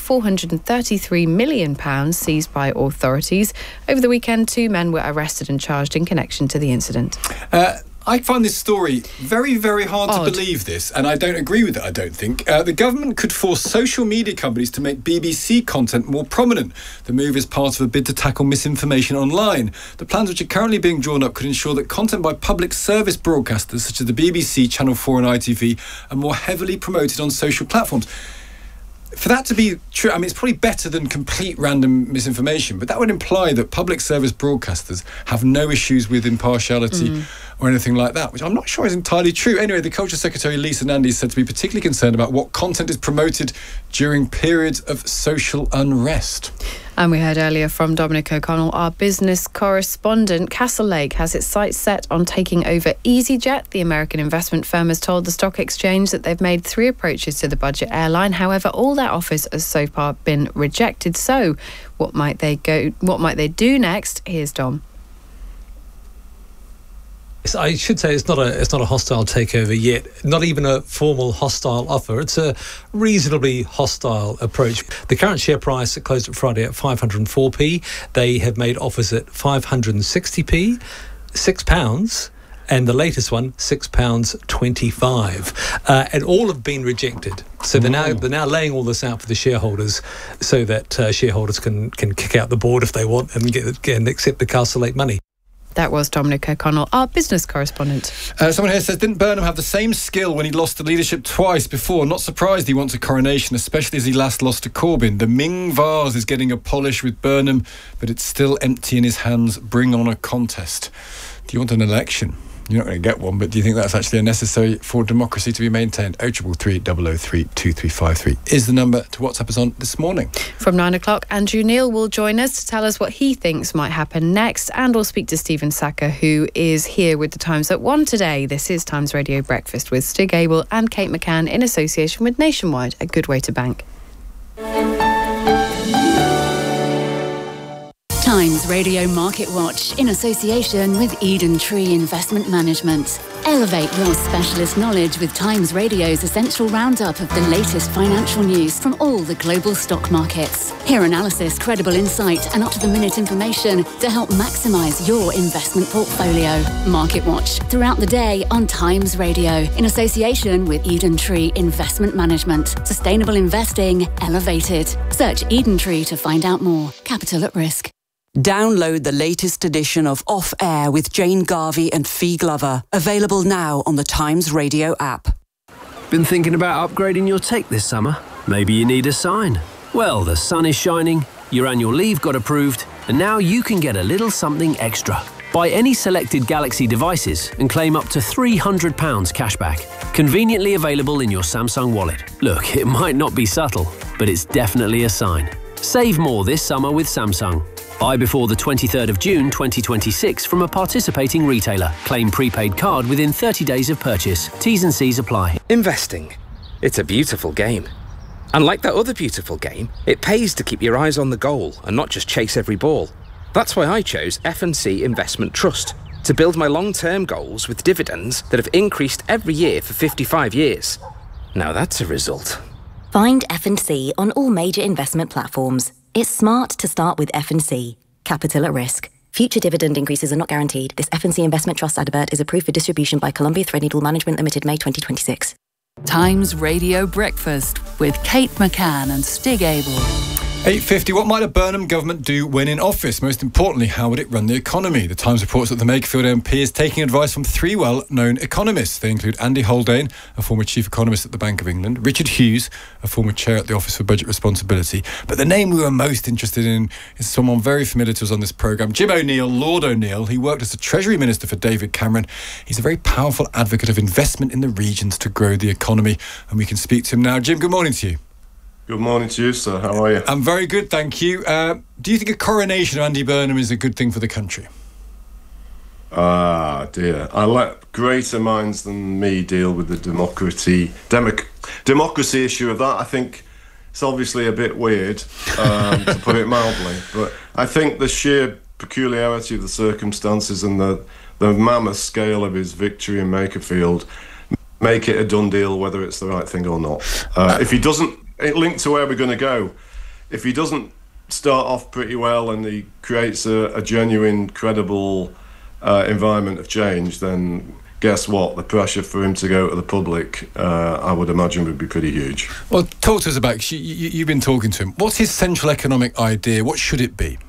Speaker 3: £433 million seized by authorities. Over the weekend, 2 men were arrested and charged in connection to the incident.
Speaker 2: I find this story very, very hard to believe this, and I don't agree with it, I don't think. The government could force social media companies to make BBC content more prominent. The move is part of a bid to tackle misinformation online. The plans which are currently being drawn up could ensure that content by public service broadcasters such as the BBC, Channel 4 and ITV are more heavily promoted on social platforms. For that to be true, I mean, it's probably better than complete random misinformation, but that would imply that public service broadcasters have no issues with impartiality or anything like that, which I'm not sure is entirely true. Anyway, the Culture Secretary, Lisa Nandy, is said to be particularly concerned about what content is promoted during periods of social unrest.
Speaker 3: And we heard earlier from Dominic O'Connell, our business correspondent. Castlelake has its sights set on taking over EasyJet. The American investment firm has told the stock exchange that they've made 3 approaches to the budget airline. However, all their offers have so far been rejected. So what might they do next? Here's Dom.
Speaker 16: I should say it's not a hostile takeover yet, not even a formal hostile offer. It's a reasonably hostile approach. The current share price closed at Friday at 504p. They have made offers at 560p, £6, and the latest one, £6.25, and all have been rejected. So they're now laying all this out for the shareholders, so that shareholders can kick out the board if they want and accept the Castlelake money.
Speaker 3: That was Dominic O'Connell, our business correspondent.
Speaker 2: Someone here says, didn't Burnham have the same skill when he lost the leadership twice before? Not surprised he wants a coronation, especially as he last lost to Corbyn. The Ming vase is getting a polish with Burnham, but it's still empty in his hands. Bring on a contest. Do you want an election? You're not going to get one, but do you think that's actually necessary for democracy to be maintained? 0333 003 2353 is the number to WhatsApp us on this morning.
Speaker 3: From 9 o'clock, Andrew Neil will join us to tell us what he thinks might happen next, and we'll speak to Stephen Sackur, who is here with the Times at 1 today. This is Times Radio Breakfast with Stig Abel and Kate McCann in association with Nationwide, a good way to bank.
Speaker 14: Times Radio Market Watch in association with Eden Tree Investment Management. Elevate your specialist knowledge with Times Radio's essential roundup of the latest financial news from all the global stock markets. Hear analysis, credible insight and up-to-the-minute information to help maximise your investment portfolio. Market Watch throughout the day on Times Radio in association with Eden Tree Investment Management. Sustainable investing elevated. Search Eden Tree to find out more. Capital at risk.
Speaker 17: Download the latest edition of Off Air with Jane Garvey and Fee Glover. Available now on the Times Radio app.
Speaker 18: Been thinking about upgrading your take this summer? Maybe you need a sign. Well, the sun is shining, your annual leave got approved, and now you can get a little something extra. Buy any selected Galaxy devices and claim up to £300 cashback. Conveniently available in your Samsung wallet. Look, it might not be subtle, but it's definitely a sign. Save more this summer with Samsung. Buy before the 23rd of June 2026 from a participating retailer. Claim prepaid card within 30 days of purchase. T's and C's apply.
Speaker 19: Investing. It's a beautiful game. And like that other beautiful game, it pays to keep your eyes on the goal and not just chase every ball. That's why I chose F&C Investment Trust to build my long-term goals with dividends that have increased every year for 55 years. Now that's a result.
Speaker 20: Find F&C on all major investment platforms. It's smart to start with F&C. Capital at risk. Future dividend increases are not guaranteed. This F&C Investment Trust advert is approved for distribution by Columbia Threadneedle Management Limited, May 2026.
Speaker 14: Times Radio Breakfast with Kate McCann and Stig Abel.
Speaker 2: 8:50. What might a Burnham government do when in office? Most importantly, how would it run the economy? The Times reports that the Makerfield MP is taking advice from 3 well-known economists. They include Andy Haldane, a former chief economist at the Bank of England, Richard Hughes, a former chair at the Office for Budget Responsibility. But the name we were most interested in is someone very familiar to us on this programme, Jim O'Neill, Lord O'Neill. He worked as the Treasury Minister for David Cameron. He's a very powerful advocate of investment in the regions to grow the economy, and we can speak to him now. Jim, good morning to you.
Speaker 21: Good morning to you, sir. How are you?
Speaker 2: I'm very good, thank you. Do you think a coronation of Andy Burnham is a good thing for the country?
Speaker 21: Ah, dear. I let greater minds than me deal with the democracy issue of that. I think it's obviously a bit weird, to put it mildly. But I think the sheer peculiarity of the circumstances and the mammoth scale of his victory in Makerfield make it a done deal whether it's the right thing or not. If he doesn't... It linked to where we're going to go. If he doesn't start off pretty well and he creates a genuine, credible environment of change, then guess what? The pressure for him to go to the public, I would imagine, would be pretty huge.
Speaker 2: Well, talk to us about, you've been talking to him. What's his central economic idea? What should it be?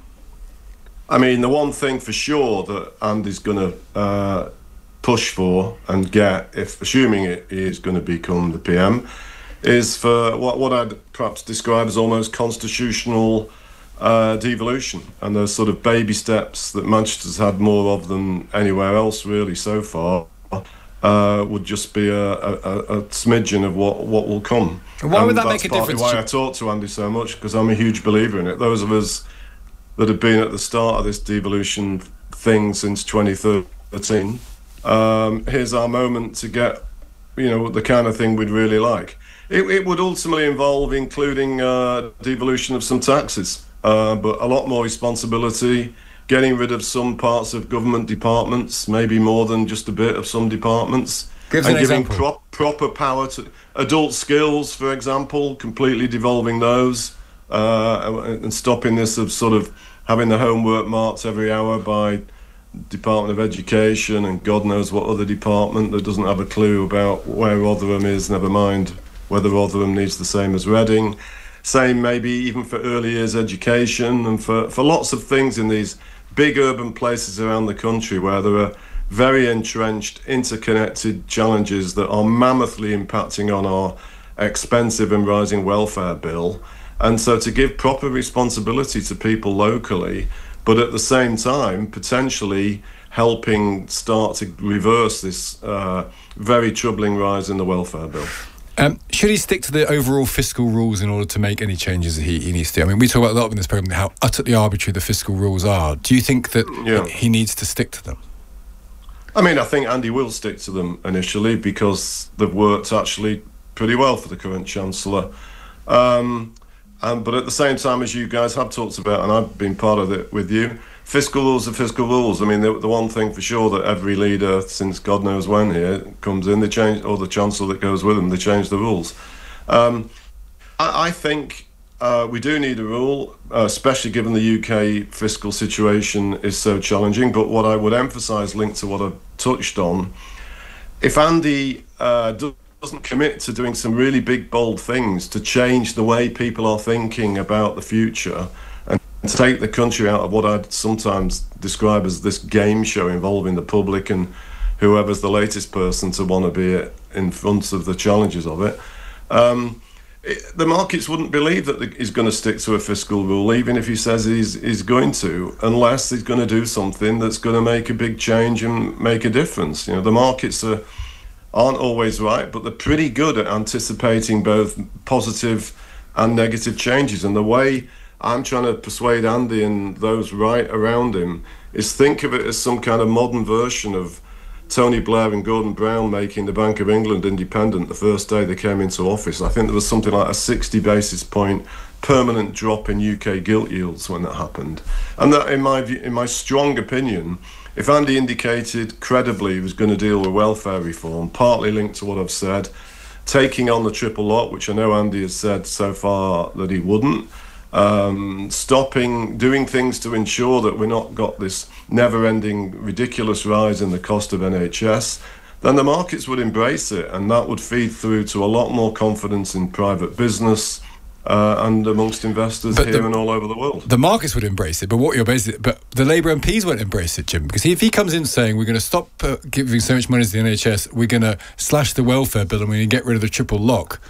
Speaker 21: I mean, the one thing for sure that Andy's going to push for and get, if assuming he is going to become the PM, is for what I'd perhaps describe as almost constitutional devolution, and those sort of baby steps that Manchester's had more of than anywhere else really so far would just be a smidgen of what will come.
Speaker 2: And why would that make a difference?
Speaker 21: That's partly why I talk to Andy so much, because I'm a huge believer in it. Those of us that have been at the start of this devolution thing since 2013, here's our moment to get, the kind of thing we'd really like. It would ultimately involve including devolution of some taxes, but a lot more responsibility, getting rid of some parts of government departments, maybe more than just a bit of some departments, and giving proper power to adult skills, for example, completely devolving those, and stopping this of sort of having the homework marked every hour by Department of Education and God knows what other department that doesn't have a clue about where Rotherham is, never mind whether Rotherham needs the same as Reading. Same maybe even for early years education and for lots of things in these big urban places around the country where there are very entrenched, interconnected challenges that are mammothly impacting on our expensive and rising welfare bill. And so to give proper responsibility to people locally, but at the same time potentially helping start to reverse this very troubling rise in the welfare bill.
Speaker 2: Should he stick to the overall fiscal rules in order to make any changes that he needs to? I mean, we talk about a lot in this programme how utterly arbitrary the fiscal rules are. Do you think that he needs to stick to them?
Speaker 21: I mean, I think Andy will stick to them initially because they've worked actually pretty well for the current Chancellor. But at the same time, as you guys have talked about, and I've been part of it with you, fiscal rules are fiscal rules. I mean, the one thing for sure that every leader since God knows when here comes in, they change, or the Chancellor that goes with them, they change the rules. I think we do need a rule, especially given the UK fiscal situation is so challenging. But what I would emphasise, linked to what I've touched on, if Andy doesn't commit to doing some really big, bold things to change the way people are thinking about the future and to take the country out of what I'd sometimes describe as this game show involving the public and whoever's the latest person to want to be in front of the challenges of it, the markets wouldn't believe that he's going to stick to a fiscal rule, even if he says he's going to, unless he's going to do something that's going to make a big change and make a difference. The markets aren't always right, but they're pretty good at anticipating both positive and negative changes. And the way I'm trying to persuade Andy and those right around him is think of it as some kind of modern version of Tony Blair and Gordon Brown making the Bank of England independent the first day they came into office. I think there was something like a 60 basis point permanent drop in UK gilt yields when that happened. And that, in my strong opinion, if Andy indicated credibly he was going to deal with welfare reform, partly linked to what I've said, taking on the triple lot, which I know Andy has said so far that he wouldn't, stopping doing things to ensure that we're not got this never-ending ridiculous rise in the cost of NHS, then the markets would embrace it, and that would feed through to a lot more confidence in private business and amongst investors here and all over the world.
Speaker 2: The markets would embrace it, but the Labour MPs won't embrace it, Jim, because if he comes in saying we're going to stop giving so much money to the NHS, we're going to slash the welfare bill and we're going to get rid of the triple lock,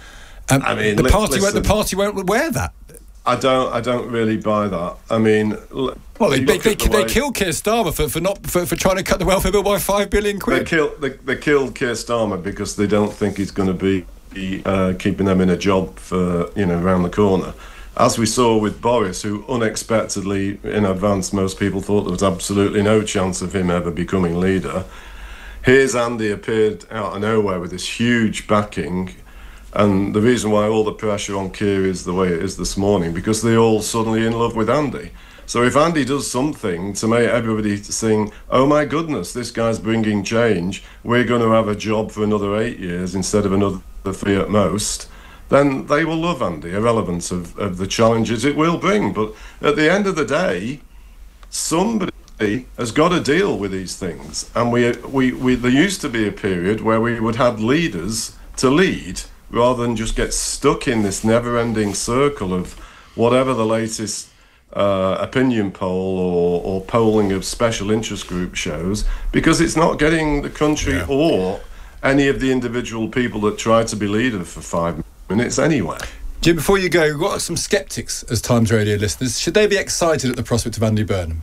Speaker 2: the party won't wear that.
Speaker 21: I don't really buy that. I mean,
Speaker 2: well, they killed Keir Starmer for trying to cut the welfare bill by £5 billion.
Speaker 21: They killed Keir Starmer because they don't think he's going to be keeping them in a job for around the corner, as we saw with Boris, who unexpectedly in advance most people thought there was absolutely no chance of him ever becoming leader. Here's Andy appeared out of nowhere with this huge backing, and the reason why all the pressure on Keir is the way it is this morning, because they're all suddenly in love with Andy. So if Andy does something to make everybody sing, oh my goodness, this guy's bringing change, we're going to have a job for another 8 years instead of another 3 at most, then they will love Andy, irrelevant of the challenges it will bring. But at the end of the day, somebody has got to deal with these things, and we there used to be a period where we would have leaders to lead rather than just get stuck in this never-ending circle of whatever the latest opinion poll or polling of special interest group shows, because it's not getting the country or any of the individual people that try to be leader for 5 minutes anywhere.
Speaker 2: Jim, before you go, what are some sceptics as Times Radio listeners? Should they be excited at the prospect of Andy Burnham?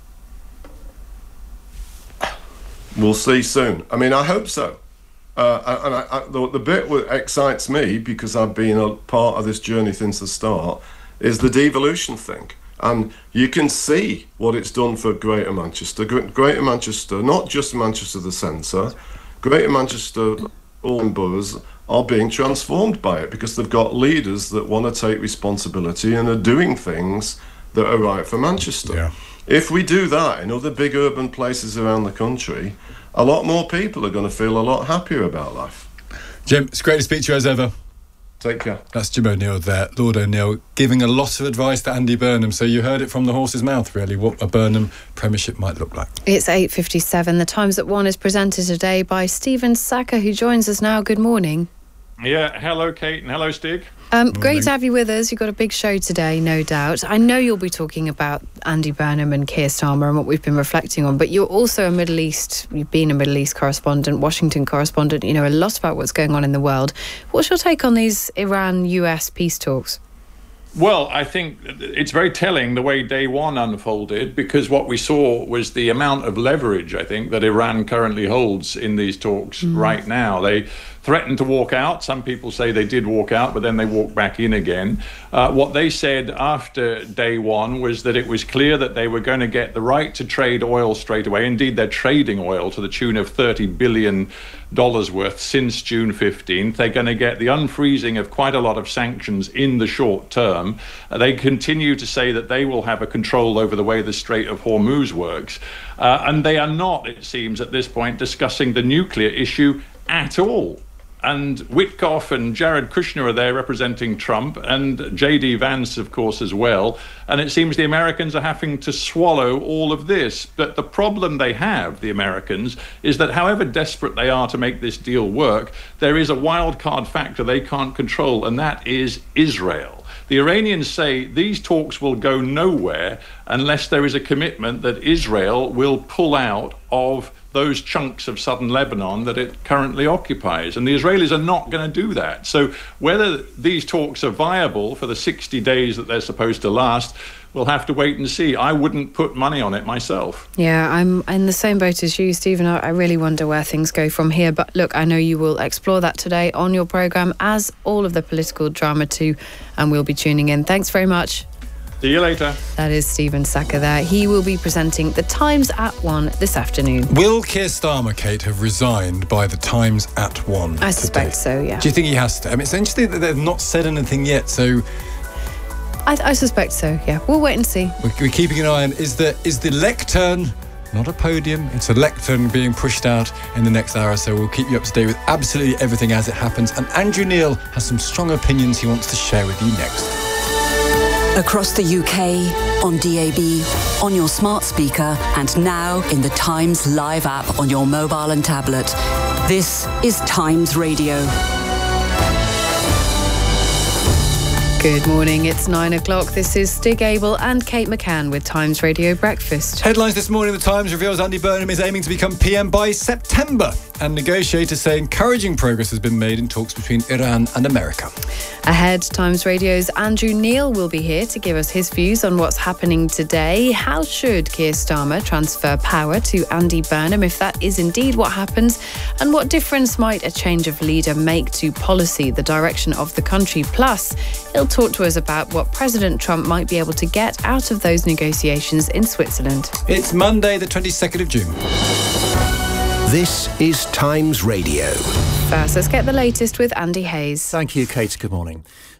Speaker 21: We'll see soon. I mean, I hope so. The bit that excites me, because I've been a part of this journey since the start, is the devolution thing. And you can see what it's done for Greater Manchester. Greater Manchester, not just Manchester the centre, Greater Manchester, all boroughs are being transformed by it, because they've got leaders that want to take responsibility and are doing things that are right for Manchester. Yeah. If we do that in other big urban places around the country, a lot more people are going to feel a lot happier about life.
Speaker 2: Jim, it's great to speak to you as ever.
Speaker 21: Take care.
Speaker 2: That's Jim O'Neill there, Lord O'Neill, giving a lot of advice to Andy Burnham. So you heard it from the horse's mouth, really, what a Burnham premiership might look like. It's
Speaker 3: 8:57. The Times at 1 is presented today by Stephen Sackur, who joins us now. Good morning.
Speaker 1: Yeah, hello, Kate, and hello, Stig.
Speaker 3: Great to have you with us. You've got a big show today, no doubt. I know you'll be talking about Andy Burnham and Keir Starmer and what we've been reflecting on, but you're also you've been a Middle East correspondent, Washington correspondent, you know a lot about what's going on in the world. What's your take on these Iran-US peace talks?
Speaker 1: Well, I think it's very telling the way day one unfolded, because what we saw was the amount of leverage, I think, that Iran currently holds in these talks right now. They threatened to walk out. Some people say they did walk out, but then they walked back in again. What they said after day one was that it was clear that they were going to get the right to trade oil straight away. Indeed, they're trading oil to the tune of $30 billion worth since June 15th. They're going to get the unfreezing of quite a lot of sanctions in the short term. They continue to say that they will have a control over the way the Strait of Hormuz works. And they are not, it seems, at this point, discussing the nuclear issue at all. And Witkoff and Jared Kushner are there representing Trump, and J.D. Vance, of course, as well. And it seems the Americans are having to swallow all of this. But the problem they have, the Americans, is that however desperate they are to make this deal work, there is a wild card factor they can't control, and that is Israel. The Iranians say these talks will go nowhere unless there is a commitment that Israel will pull out of those chunks of southern Lebanon that it currently occupies. And the Israelis are not going to do that. So whether these talks are viable for the 60 days that they're supposed to last, we'll have to wait and see. I wouldn't put money on it myself.
Speaker 3: Yeah, I'm in the same boat as you, Stephen. I really wonder where things go from here. But look, I know you will explore that today on your programme, as all of the political drama too, and we'll be tuning in. Thanks very much.
Speaker 1: See you later.
Speaker 3: That is Stephen Sackur there. He will be presenting The Times at 1 this afternoon.
Speaker 2: Will Keir Starmer, Kate, have resigned by The Times at 1
Speaker 3: I suspect so, yeah.
Speaker 2: Do you think he has to? I mean, it's interesting that they've not said anything yet, so...
Speaker 3: I suspect so, yeah. We'll wait and see.
Speaker 2: We're keeping an eye on, is the lectern, not a podium, it's a lectern being pushed out in the next hour or so. We'll keep you up to date with absolutely everything as it happens. And Andrew Neil has some strong opinions he wants to share with you next.
Speaker 17: Across the UK, on DAB, on your smart speaker, and now in the Times Live app on your mobile and tablet. This is Times Radio.
Speaker 3: Good morning, it's 9 o'clock. This is Stig Abel and Kate McCann with Times Radio Breakfast.
Speaker 2: Headlines this morning, The Times reveals Andy Burnham is aiming to become PM by September, and negotiators say encouraging progress has been made in talks between Iran and America.
Speaker 3: Ahead, Times Radio's Andrew Neil will be here to give us his views on what's happening today. How should Keir Starmer transfer power to Andy Burnham if that is indeed what happens? And what difference might a change of leader make to policy, the direction of the country? Plus, he'll talk to us about what President Trump might be able to get out of those negotiations in Switzerland.
Speaker 2: It's Monday, the 22nd of June.
Speaker 4: This is Times Radio.
Speaker 3: First, let's get the latest with Andy Hayes.
Speaker 6: Thank you, Kate. Good morning.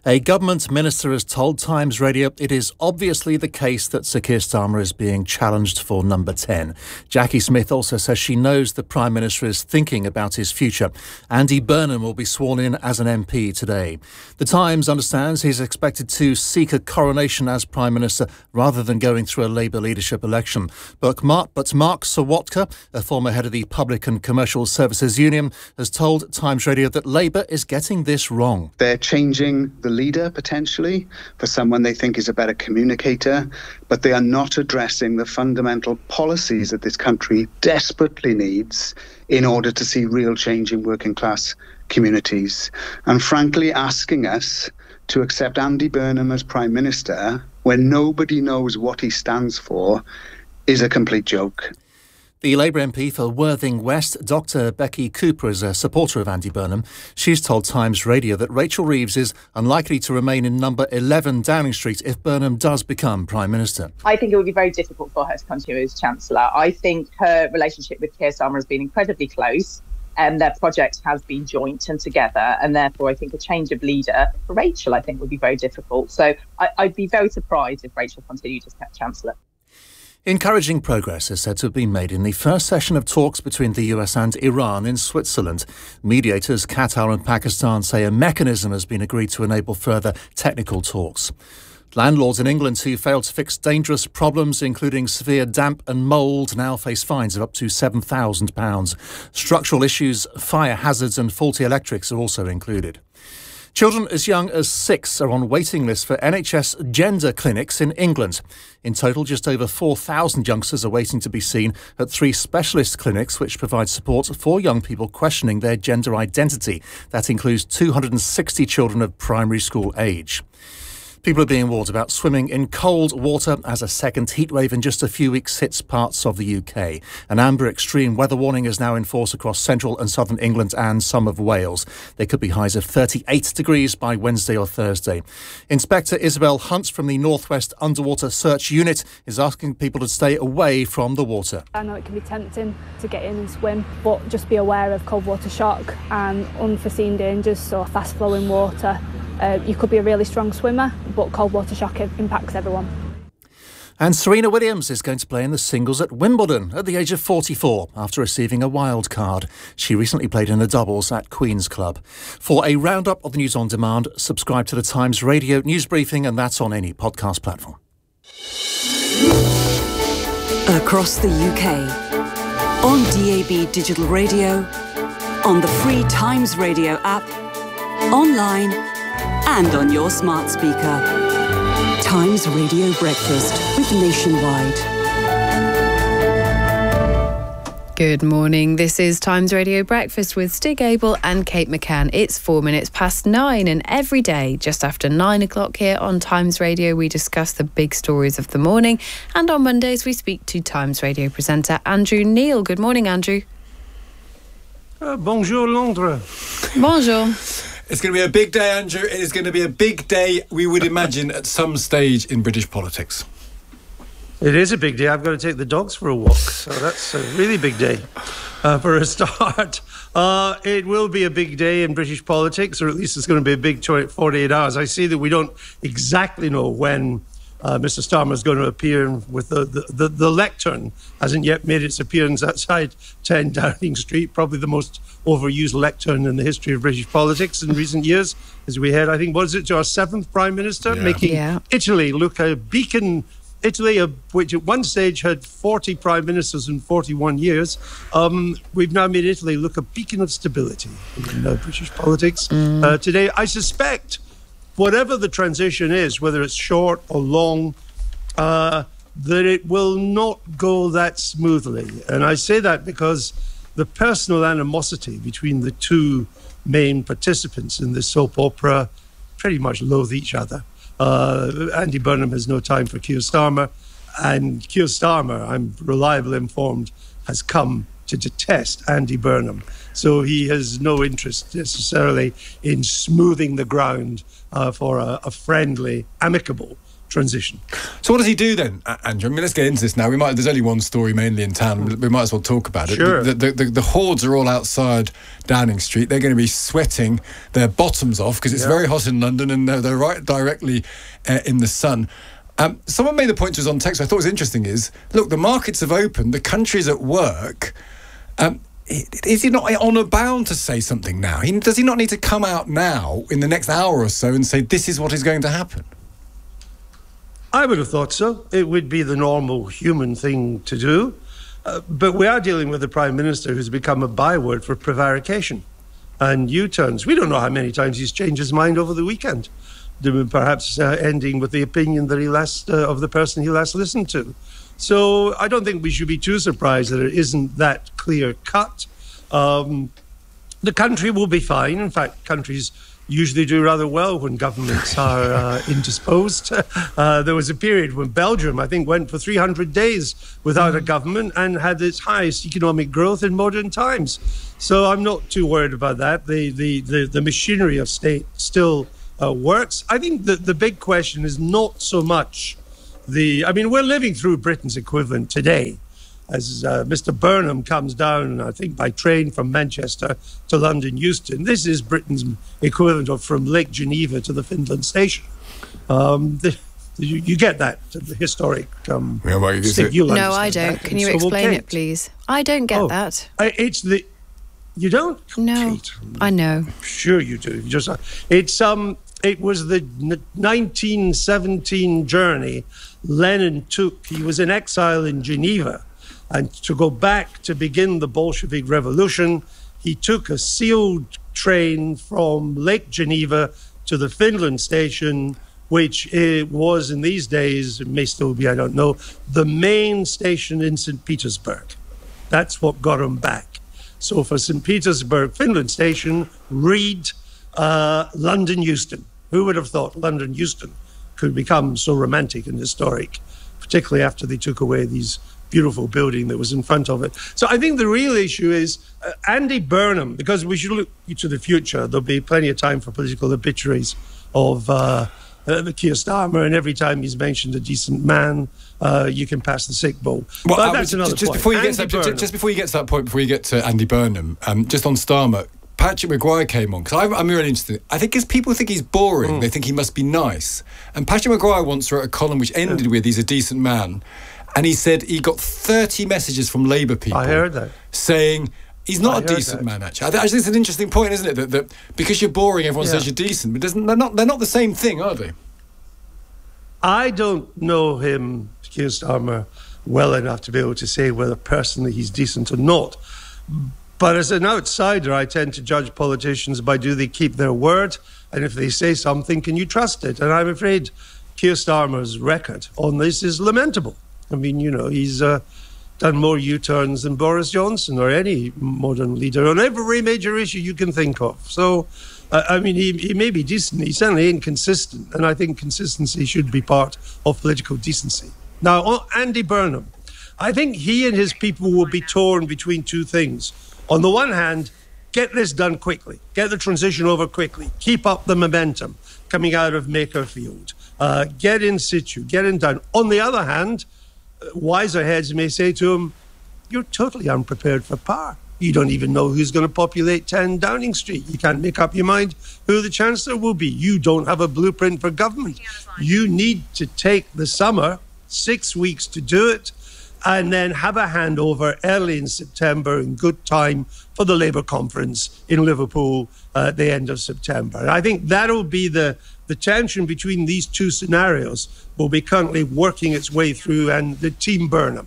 Speaker 6: A government minister has told Times Radio it is obviously the case that Sir Keir Starmer is being challenged for number 10. Jackie Smith also says she knows the Prime Minister is thinking about his future. Andy Burnham will be sworn in as an MP today. The Times understands he's expected to seek a coronation as Prime Minister rather than going through a Labour leadership election. But Mark Sawatka, a former head of the Public and Commercial Services Union, has told Times Radio that Labour is getting this wrong.
Speaker 15: They're changing the leader potentially for someone they think is a better communicator, but they are not addressing the fundamental policies that this country desperately needs in order to see real change in working class communities. And frankly, asking us to accept Andy Burnham as Prime Minister when nobody knows what he stands for is a complete joke.
Speaker 6: The Labour MP for Worthing West, Dr Becky Cooper, is a supporter of Andy Burnham. She's told Times Radio that Rachel Reeves is unlikely to remain in number 11 Downing Street if Burnham does become Prime Minister.
Speaker 8: I think it would be very difficult for her to continue as Chancellor. I think her relationship with Keir Starmer has been incredibly close, and their project has been joint and together, and therefore I think a change of leader for Rachel, I think, would be very difficult. So I'd be very surprised if Rachel continued as Chancellor.
Speaker 6: Encouraging progress is said to have been made in the first session of talks between the US and Iran in Switzerland. Mediators Qatar and Pakistan say a mechanism has been agreed to enable further technical talks. Landlords in England who failed to fix dangerous problems, including severe damp and mould, now face fines of up to £7,000. Structural issues, fire hazards and faulty electrics are also included. Children as young as 6 are on waiting lists for NHS gender clinics in England. In total, just over 4,000 youngsters are waiting to be seen at 3 specialist clinics which provide support for young people questioning their gender identity. That includes 260 children of primary school age. People are being warned about swimming in cold water as a second heatwave in just a few weeks hits parts of the UK. An amber extreme weather warning is now in force across central and southern England and some of Wales. There could be highs of 38 degrees by Wednesday or Thursday. Inspector Isabel Hunt from the Northwest Underwater Search Unit is asking people to stay away from the water.
Speaker 5: I know it can be tempting to get in and swim, but just be aware of cold water shock and unforeseen dangers, so fast flowing water. You could be a really strong swimmer, but cold water shock impacts everyone.
Speaker 6: And Serena Williams is going to play in the singles at Wimbledon at the age of 44 after receiving a wild card. She recently played in the doubles at Queen's Club. For a roundup of the news on demand, subscribe to the Times Radio news briefing, and that's on any podcast platform.
Speaker 17: Across the UK, on DAB Digital Radio, on the free Times Radio app, online and on your smart speaker. Times Radio Breakfast with Nationwide.
Speaker 3: Good morning. This is Times Radio Breakfast with Stig Abel and Kate McCann. It's 4 minutes past 9, and every day just after 9 o'clock here on Times Radio we discuss the big stories of the morning, and on Mondays we speak to Times Radio presenter Andrew Neil. Good morning, Andrew.
Speaker 22: Bonjour Londres.
Speaker 3: Bonjour.
Speaker 2: It's going to be a big day, Andrew. It is going to be a big day, we would imagine, at some stage in British politics.
Speaker 22: It is a big day. I've got to take the dogs for a walk, so that's a really big day for a start. It will be a big day in British politics, or at least it's going to be a big 48 hours. I see that we don't exactly know when Mr. Starmer is going to appear with the lectern. Hasn't yet made its appearance outside 10 Downing Street, probably the most overused lectern in the history of British politics in recent years, as we head, I think, was it to our 7th Prime Minister, making Italy look a beacon. Italy, which at one stage had 40 Prime Ministers in 41 years, we've now made Italy look a beacon of stability in British politics. Today, I suspect, whatever the transition is, whether it's short or long, that it will not go that smoothly. And I say that because the personal animosity between the two main participants in this soap opera pretty much loathe each other. Andy Burnham has no time for Keir Starmer, and Keir Starmer, I'm reliably informed, has come to detest Andy Burnham. So he has no interest necessarily in smoothing the ground for a friendly, amicable transition.
Speaker 2: So what does he do then, Andrew? I mean, let's get into this now. There's only one story mainly in town. We might as well talk about it.
Speaker 22: Sure.
Speaker 2: The hordes are all outside Downing Street. They're going to be sweating their bottoms off because it's very hot in London, and they're right directly in the sun. Someone made the point to us on text, I thought was interesting, is, look, the markets have opened, the country's at work. Is he not honour bound to say something now? Does he not need to come out now in the next hour or so and say this is what is going to happen?
Speaker 22: I would have thought so. It would be the normal human thing to do. But we are dealing with a Prime Minister who's become a byword for prevarication and U-turns. We don't know how many times he's changed his mind over the weekend, perhaps ending with the opinion that of the person he last listened to. So I don't think we should be too surprised that it isn't that clear cut. The country will be fine. In fact, countries usually do rather well when governments are indisposed. There was a period when Belgium, I think, went for 300 days without a government and had its highest economic growth in modern times. So I'm not too worried about that. The machinery of state still works. I think that the big question is not so much we're living through Britain's equivalent today. As Mr. Burnham comes down, I think, by train from Manchester to London Euston, this is Britain's equivalent of from Lake Geneva to the Finland station. You get that, the historic
Speaker 3: No, I don't. Can you explain it, please? I don't get that.
Speaker 22: You don't?
Speaker 3: No,
Speaker 22: Kate.
Speaker 3: I know.
Speaker 22: I'm sure you do. It was the 1917 journey Lenin took. He was in exile in Geneva. And to go back to begin the Bolshevik Revolution, he took a sealed train from Lake Geneva to the Finland station, which was in these days, it may still be, I don't know, the main station in St. Petersburg. That's what got him back. So for St. Petersburg, Finland station, read London Euston. Who would have thought London Euston could become so romantic and historic, particularly after they took away these beautiful building that was in front of it. So I think the real issue is Andy Burnham, because we should look to the future. There'll be plenty of time for political obituaries of Keir Starmer, and every time he's mentioned a decent man, you can pass the sick bowl. Well, but that's another point.
Speaker 2: Before you get to that point, before you get to Andy Burnham, just on Starmer, Patrick Maguire came on, because I'm really interested. I think as people think he's boring, they think he must be nice. And Patrick Maguire once wrote a column which ended with, he's a decent man. And he said he got 30 messages from Labour people.
Speaker 22: I heard that.
Speaker 2: Saying he's not a decent man, actually. I think it's an interesting point, isn't it? That because you're boring, everyone says you're decent. But they're not the same thing, are they?
Speaker 22: I don't know him, Keir Starmer, well enough to be able to say whether personally he's decent or not. But as an outsider, I tend to judge politicians by do they keep their word? And if they say something, can you trust it? And I'm afraid Keir Starmer's record on this is lamentable. I mean, he's done more U-turns than Boris Johnson or any modern leader on every major issue you can think of. So, he may be decent. He certainly ain't consistent. And I think consistency should be part of political decency. Now, on Andy Burnham, I think he and his people will be torn between two things. On the one hand, get this done quickly. Get the transition over quickly. Keep up the momentum coming out of Makerfield. Get in situ. Get it done. On the other hand, wiser heads may say to him, you're totally unprepared for power. You don't even know who's going to populate 10 Downing Street. You can't make up your mind who the Chancellor will be. You don't have a blueprint for government. You need to take the summer, 6 weeks to do it, and then have a handover early in September in good time for the Labour conference in Liverpool at the end of September. And I think that'll be the tension between these two scenarios will be currently working its way through, and the Team Burnham.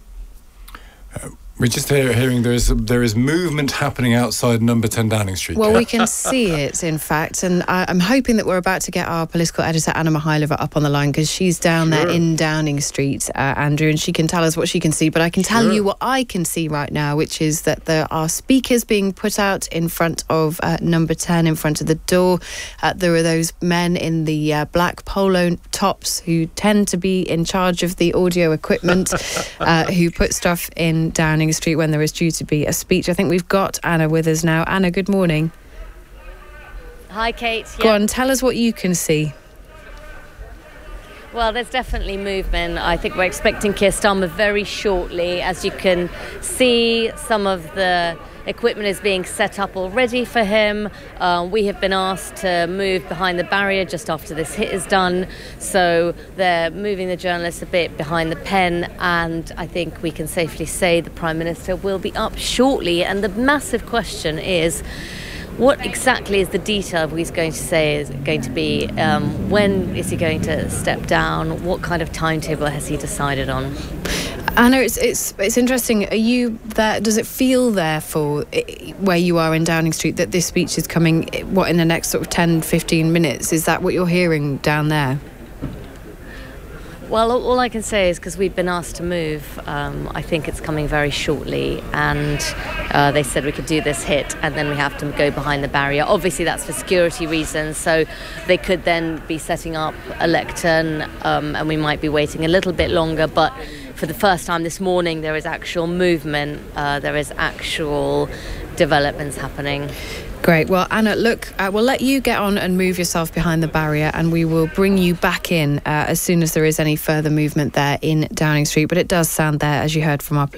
Speaker 2: We're just hearing there is movement happening outside number 10 Downing Street.
Speaker 3: Well, we can see it, in fact, and I'm hoping that we're about to get our political editor, Anna Mihailova, up on the line, because she's down there in Downing Street, Andrew, and she can tell us what she can see. But I can tell you what I can see right now, which is that there are speakers being put out in front of number 10, in front of the door. There are those men in the black polo tops who tend to be in charge of the audio equipment, who put stuff in Downing Street when there is due to be a speech. I think we've got Anna with us now. Anna, good morning.
Speaker 7: Hi, Kate.
Speaker 3: Go on, tell us what you can see.
Speaker 7: Well, there's definitely movement. I think we're expecting Keir Starmer very shortly. As you can see, some of the equipment is being set up already for him. We have been asked to move behind the barrier just after this hit is done. So they're moving the journalists a bit behind the pen, and I think we can safely say the Prime Minister will be up shortly. And the massive question is, what exactly is the detail of what he's going to say is going to be? When is he going to step down? What kind of timetable has he decided on?
Speaker 3: Anna, it's interesting. Are you there? Does it feel, therefore, where you are in Downing Street, that this speech is coming, in the next sort of 10, 15 minutes? Is that what you're hearing down there?
Speaker 7: Well, all I can say is, because we've been asked to move, I think it's coming very shortly, and they said we could do this hit and then we have to go behind the barrier. Obviously that's for security reasons, so they could then be setting up a lectern, and we might be waiting a little bit longer, but for the first time this morning there is actual movement, there is actual developments happening.
Speaker 3: Great. Well, Anna, look, we'll let you get on and move yourself behind the barrier, and we will bring you back in as soon as there is any further movement there in Downing Street. But it does sound there, as you heard from our